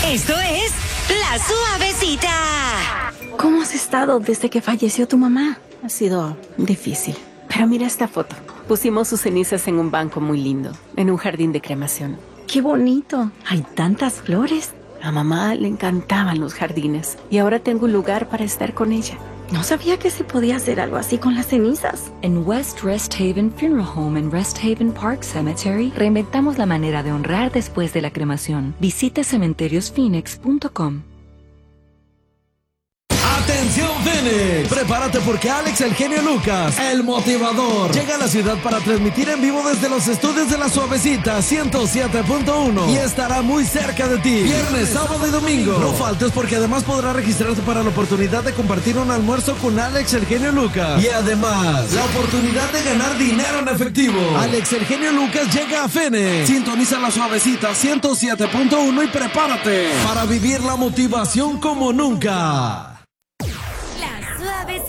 Esto es La Suavecita. ¿Cómo has estado desde que falleció tu mamá? Ha sido difícil. Pero mira esta foto. Pusimos sus cenizas en un banco muy lindo, en un jardín de cremación. ¡Qué bonito! Hay tantas flores. A mamá le encantaban los jardines y ahora tengo un lugar para estar con ella. No sabía que se podía hacer algo así con las cenizas. En West Rest Haven Funeral Home en Rest Haven Park Cemetery reinventamos la manera de honrar después de la cremación. Visite cementeriosPhoenix.com. ¡Atención, Phoenix! Prepárate porque Alex el genio Lucas, el motivador, llega a la ciudad para transmitir en vivo desde los estudios de La Suavecita 107.1 y estará muy cerca de ti. Viernes, sábado y domingo. No faltes porque además podrás registrarte para la oportunidad de compartir un almuerzo con Alex el genio Lucas. Y además, la oportunidad de ganar dinero en efectivo. Alex el genio Lucas llega a Phoenix. Sintoniza La Suavecita 107.1 y prepárate para vivir la motivación como nunca.